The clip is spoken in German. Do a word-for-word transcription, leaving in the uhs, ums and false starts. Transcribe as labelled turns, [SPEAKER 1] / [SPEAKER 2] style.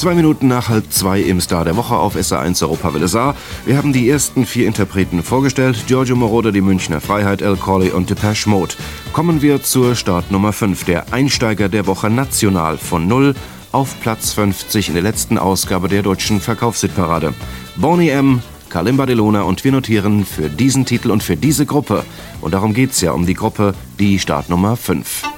[SPEAKER 1] Zwei Minuten nach halb zwei im Star der Woche auf S R eins Europawelle Saar. Wir haben die ersten vier Interpreten vorgestellt. Giorgio Moroder, die Münchner Freiheit, Al Corley und Depeche Mode. Kommen wir zur Startnummer fünf, der Einsteiger der Woche national von null auf Platz fünfzig in der letzten Ausgabe der deutschen Verkaufshitparade. Boney M., Kalimba de Luna und wir notieren für diesen Titel und für diese Gruppe. Und darum geht's ja, um die Gruppe, die Startnummer fünf.